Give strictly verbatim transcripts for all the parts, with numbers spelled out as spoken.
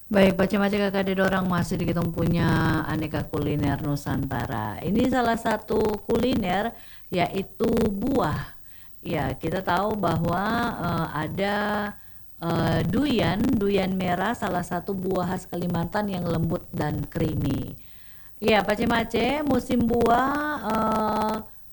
Baik, macam-macam kakak ada orang masih di kita punya aneka kuliner Nusantara. Ini salah satu kuliner yaitu buah. Ya, kita tahu bahwa eh, ada eh, durian, durian merah salah satu buah khas Kalimantan yang lembut dan creamy. Ya, pace-mace musim buah eh,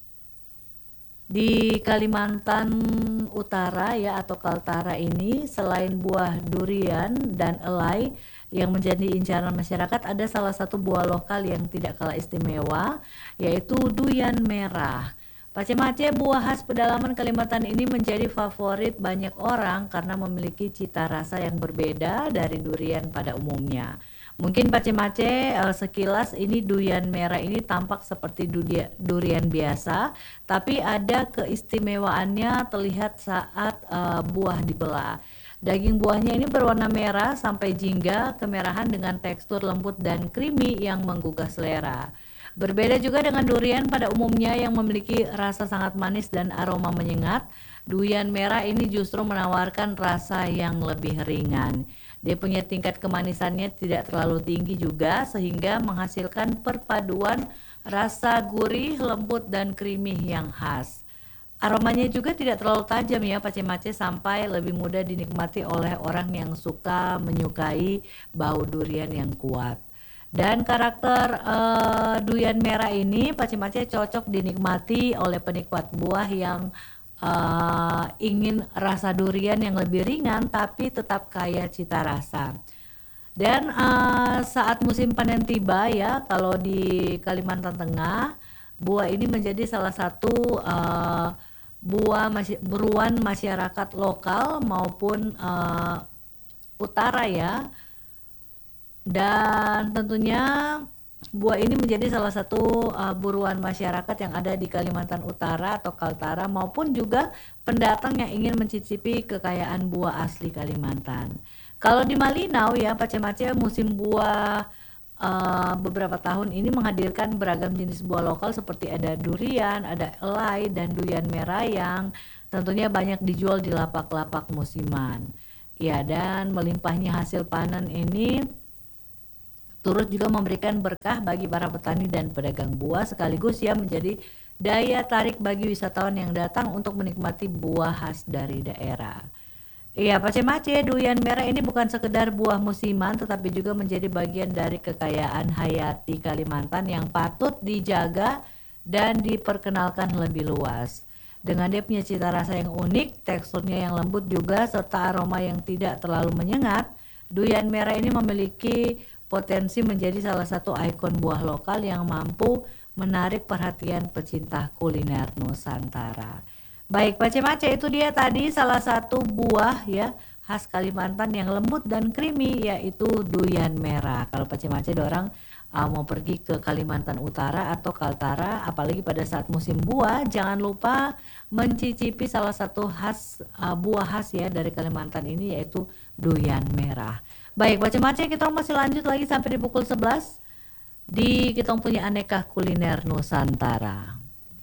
di Kalimantan Utara ya atau Kaltara ini selain buah durian dan elai yang menjadi incaran masyarakat, ada salah satu buah lokal yang tidak kalah istimewa yaitu durian merah. Pace-mace buah khas pedalaman Kalimantan ini menjadi favorit banyak orang karena memiliki cita rasa yang berbeda dari durian pada umumnya. Mungkin pace-mace eh, sekilas ini durian merah ini tampak seperti dudia- durian biasa, tapi ada keistimewaannya terlihat saat eh, buah dibelah. Daging buahnya ini berwarna merah sampai jingga kemerahan dengan tekstur lembut dan creamy yang menggugah selera. Berbeda juga dengan durian pada umumnya yang memiliki rasa sangat manis dan aroma menyengat, durian merah ini justru menawarkan rasa yang lebih ringan. Dia punya tingkat kemanisannya tidak terlalu tinggi juga sehingga menghasilkan perpaduan rasa gurih, lembut dan creamy yang khas. Aromanya juga tidak terlalu tajam ya pace-mace sampai lebih mudah dinikmati oleh orang yang suka menyukai bau durian yang kuat. Dan karakter eh, durian merah ini pace-mace cocok dinikmati oleh penikmat buah yang eh, ingin rasa durian yang lebih ringan tapi tetap kaya cita rasa. Dan eh, saat musim panen tiba ya, kalau di Kalimantan Tengah, buah ini menjadi salah satu eh, buah masy- buruan masyarakat lokal maupun eh, utara ya. Dan tentunya buah ini menjadi salah satu uh, buruan masyarakat yang ada di Kalimantan Utara atau Kaltara maupun juga pendatang yang ingin mencicipi kekayaan buah asli Kalimantan. Kalau di Malinau ya, pace-mace musim buah uh, beberapa tahun ini menghadirkan beragam jenis buah lokal seperti ada durian, ada elai dan durian merah yang tentunya banyak dijual di lapak-lapak musiman. Ya, dan melimpahnya hasil panen ini turut juga memberikan berkah bagi para petani dan pedagang buah sekaligus ya menjadi daya tarik bagi wisatawan yang datang untuk menikmati buah khas dari daerah. Iya, pace-mace durian merah ini bukan sekedar buah musiman tetapi juga menjadi bagian dari kekayaan hayati Kalimantan yang patut dijaga dan diperkenalkan lebih luas. Dengan dia punya cita rasa yang unik, teksturnya yang lembut juga serta aroma yang tidak terlalu menyengat, durian merah ini memiliki potensi menjadi salah satu ikon buah lokal yang mampu menarik perhatian pecinta kuliner Nusantara. Baik, pace-mace itu dia tadi salah satu buah ya khas Kalimantan yang lembut dan creamy yaitu durian merah. Kalau pace-mace ada orang uh, mau pergi ke Kalimantan Utara atau Kaltara, apalagi pada saat musim buah, jangan lupa mencicipi salah satu khas uh, buah khas ya dari Kalimantan ini yaitu durian merah. Baik, pace-mace kita masih lanjut lagi sampai di pukul sebelas di kita punya aneka kuliner Nusantara.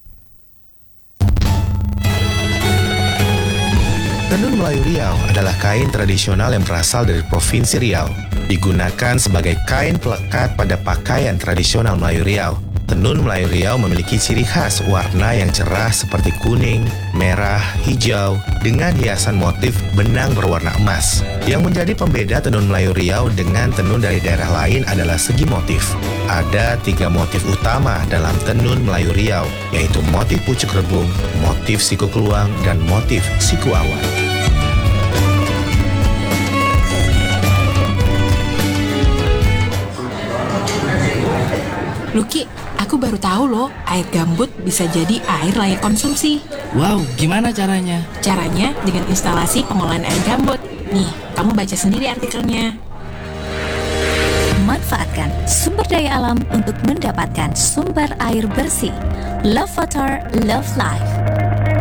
Tenun Melayu Riau adalah kain tradisional yang berasal dari Provinsi Riau. Digunakan sebagai kain pelekat pada pakaian tradisional Melayu Riau. Tenun Melayu Riau memiliki ciri khas warna yang cerah seperti kuning, merah, hijau, dengan hiasan motif benang berwarna emas. Yang menjadi pembeda tenun Melayu Riau dengan tenun dari daerah lain adalah segi motif. Ada tiga motif utama dalam tenun Melayu Riau, yaitu motif pucuk rebung, motif siku keluang, dan motif siku awan. Luki, aku baru tahu loh, air gambut bisa jadi air layak konsumsi. Wow, gimana caranya? Caranya dengan instalasi pengolahan air gambut. Nih, kamu baca sendiri artikelnya. Manfaatkan sumber daya alam untuk mendapatkan sumber air bersih. Love Water, Love Life.